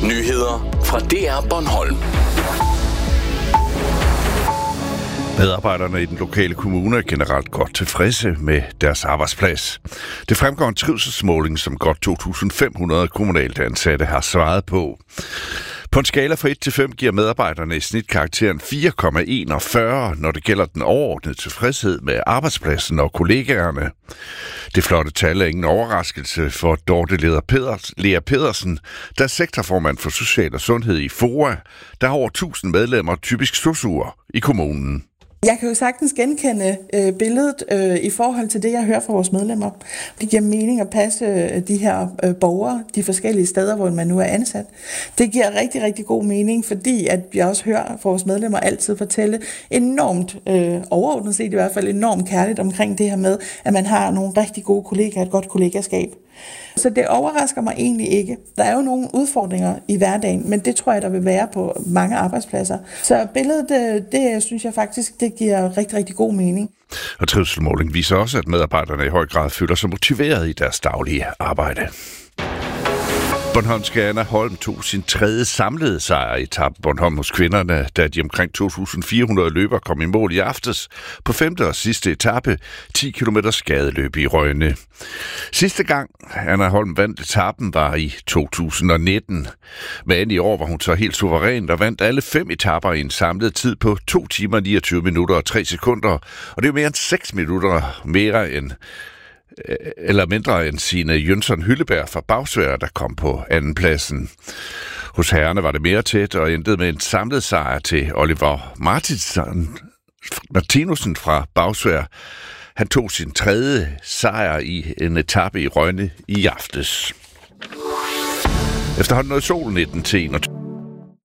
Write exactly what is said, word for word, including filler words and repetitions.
Nyheder fra D R Bornholm. Medarbejderne i den lokale kommune er generelt godt tilfredse med deres arbejdsplads. Det fremgår en trivselsmåling, som godt to tusind fem hundrede kommunalt ansatte har svaret på. På en skala fra et til fem giver medarbejderne i snit karakteren fire komma enogfyrre, når det gælder den overordnede tilfredshed med arbejdspladsen og kollegaerne. Det flotte tal er ingen overraskelse for Dorte Lea Pedersen, der er sektorformand for social og sundhed i FOA, der har over tusind medlemmer, typisk sosuer, i kommunen. Jeg kan jo sagtens genkende øh, billedet øh, i forhold til det, jeg hører fra vores medlemmer. Det giver mening at passe øh, de her øh, borgere, de forskellige steder, hvor man nu er ansat. Det giver rigtig, rigtig god mening, fordi at jeg også hører fra vores medlemmer altid fortælle enormt, øh, overordnet set i hvert fald, enormt kærligt omkring det her med, at man har nogle rigtig gode kollegaer, et godt kollegaskab. Så det overrasker mig egentlig ikke. Der er jo nogle udfordringer i hverdagen, men det tror jeg, der vil være på mange arbejdspladser. Så billedet, det, det synes jeg faktisk, det giver rigtig, rigtig god mening. Og trivselsmåling viser også, at medarbejderne i høj grad føler sig motiveret i deres daglige arbejde. Bornholmske Anna Holm tog sin tredje samlede sejr i etape Bornholm hos kvinderne, da de omkring to tusind fire hundrede løbere kom i mål i aftes på femte og sidste etape, ti kilometer skadeløb i Rønne. Sidste gang Anna Holm vandt etappen var i to tusind nitten. Men i år var hun så helt suveræn og vandt alle fem etaper i en samlet tid på to timer, niogtyve minutter og tre sekunder. Og det er mere end seks minutter mere end eller mindre end Signe Jønsson Hylleberg fra Bagsværd, der kom på andenpladsen. Hos herrerne var det mere tæt og endte med en samlet sejr til Oliver Martinsen, Martinussen fra Bagsværd. Han tog sin tredje sejr i en etape i Rønne i aftes. Efterhånden nåede solen nitten til enogtyve.